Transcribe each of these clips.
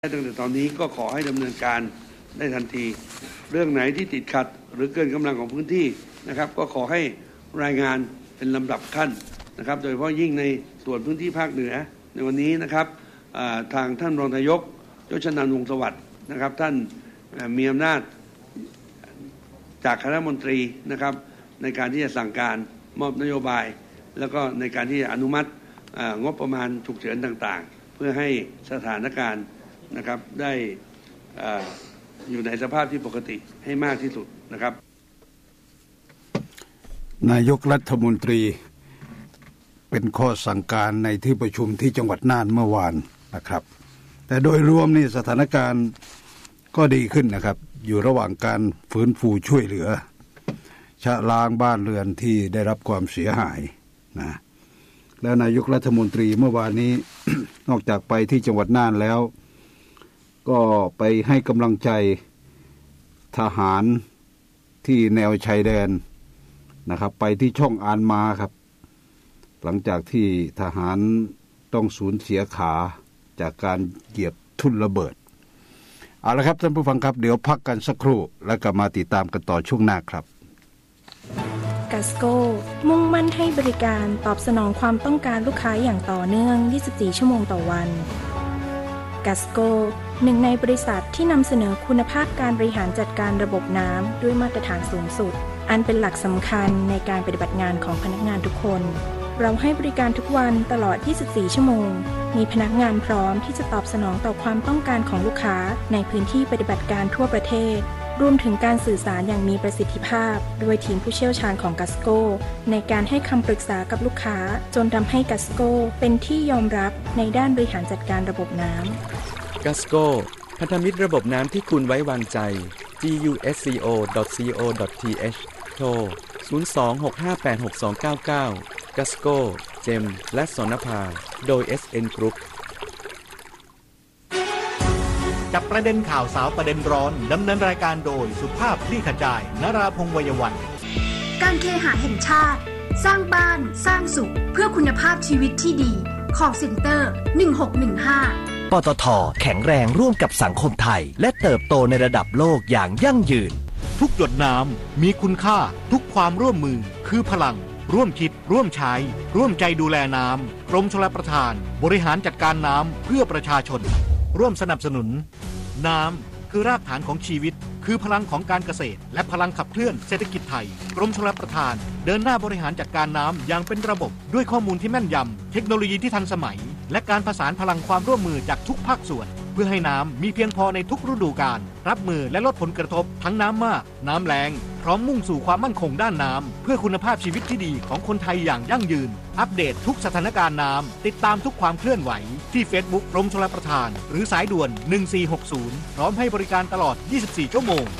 ตั้งแต่ตอนนี้ก็ขอให้ดำเนินการได้ทันทีเรื่องไหนที่ติดขัดหรือเกินกำลังของพื้นที่นะครับก็ขอให้รายงานเป็นลำดับขั้นนะครับโดยเฉพาะยิ่งในส่วนพื้นที่ภาคเหนือในวันนี้นะครับทางท่านรองนายกยศนันท์ วงศ์สวัสดิ์นะครับท่านมีอำนาจจากคณะมนตรีนะครับในการที่จะสั่งการมอบนโยบายแล้วก็ในการที่จะอนุมัติงบประมาณฉุกเฉินต่างๆเพื่อให้สถานการณ์นะครับได้อยู่ในสภาพที่ปกติให้มากที่สุดนะครับนายกรัฐมนตรีเป็นข้อสั่งการในที่ประชุมที่จังหวัดน่านเมื่อวานนะครับแต่โดยรวมนี่สถานการณ์ก็ดีขึ้นนะครับอยู่ระหว่างการฟื้นฟูช่วยเหลือชะล้างบ้านเรือนที่ได้รับความเสียหายนะแล้วนายกรัฐมนตรีเมื่อวานนี้ นอกจากไปที่จังหวัดน่านแล้วก็ไปให้กำลังใจทหารที่แนวชายแดนนะครับไปที่ช่องอานมาครับหลังจากที่ทหารต้องสูญเสียขาจากการเหยียบทุ่นระเบิดเอาละครับท่านผู้ฟังครับเดี๋ยวพักกันสักครู่แล้วกลับมาติดตามกันต่อช่วงหน้าครับกัสโกมุ่งมั่นให้บริการตอบสนองความต้องการลูกค้าอย่างต่อเนื่อง24ชั่วโมงต่อวันกัสโกหนึ่งในบริษัทที่นำเสนอคุณภาพการบริหารจัดการระบบน้ำด้วยมาตรฐานสูงสุดอันเป็นหลักสำคัญในการปฏิบัติงานของพนักงานทุกคนเราให้บริการทุกวันตลอด24ชั่วโมงมีพนักงานพร้อมที่จะตอบสนองต่อความต้องการของลูกค้าในพื้นที่ปฏิบัติการทั่วประเทศรวมถึงการสื่อสารอย่างมีประสิทธิภาพด้วยทีมผู้เชี่ยวชาญของกัสโกในการให้คำปรึกษากับลูกค้าจนทำให้กัสโกเป็นที่ยอมรับในด้านบริหารจัดการระบบน้ำกัสโกพันธมิตรระบบน้ำที่คุณไว้วางใจ gusco.co.th โทร 026586299 กัสโกเจมและสนภาโดย SN Group จับประเด็นข่าวสาวประเด็นร้อนดำเนินรายการโดยสุภาพคลี่ขจายนราพงษ์ วัยวันการเคหะแห่งชาติสร้างบ้านสร้างสุขเพื่อคุณภาพชีวิตที่ดีcall center 1615 ปตท.แข็งแรงร่วมกับสังคมไทยและเติบโตในระดับโลกอย่างยั่งยืนทุกหยดน้ำมีคุณค่าทุกความร่วมมือคือพลังร่วมคิดร่วมใช้ร่วมใจดูแลน้ำกรมชลประทานบริหารจัดการน้ำเพื่อประชาชนร่วมสนับสนุนน้ำคือรากฐานของชีวิตคือพลังของการเกษตรและพลังขับเคลื่อนเศรษฐกิจไทยกรมชลประทานเดินหน้าบริหารจัดการน้ำอย่างเป็นระบบด้วยข้อมูลที่แม่นยำเทคโนโลยีที่ทันสมัยและการประสานพลังความร่วมมือจากทุกภาคส่วนเพื่อให้น้ำมีเพียงพอในทุกฤดูกาลรับมือและลดผลกระทบทั้งน้ำมากน้ำแล้งพร้อมมุ่งสู่ความมั่นคงด้านน้ำเพื่อคุณภาพชีวิตที่ดีของคนไทยอย่างยั่งยืนอัปเดตทุกสถานการณ์น้ำติดตามทุกความเคลื่อนไหวที่ Facebook กรมชลประทานหรือสายด่วน1460พร้อมให้บริการตลอด24ชั่วโมง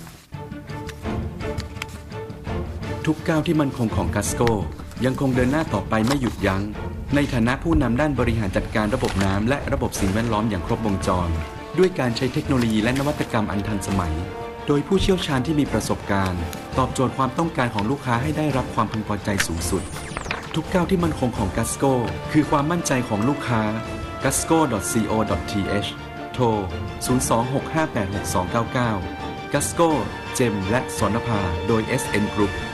ทุกก้าวที่มั่นคงของกัสโกยังคงเดินหน้าต่อไปไม่หยุดยั้งในฐานะผู้นำด้านบริหารจัดการระบบน้ำและระบบสิ่งแวดล้อมอย่างครบวงจรด้วยการใช้เทคโนโลยีและนวัตกรรมอันทันสมัยโดยผู้เชี่ยวชาญที่มีประสบการณ์ตอบโจทย์ความต้องการของลูกค้าให้ได้รับความพึงพอใจสูงสุดทุกก้าวที่มั่นคงของกัสโกคือความมั่นใจของลูกค้า gasco.co.th โทร 026586299 กัสโกเจมและสนภาโดย SN Group